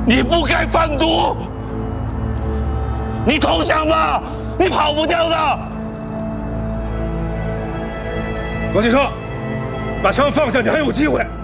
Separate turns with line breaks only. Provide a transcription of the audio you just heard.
你不该贩毒，你投降吧，你跑不掉的。
王先生，把枪放下，你还有机会。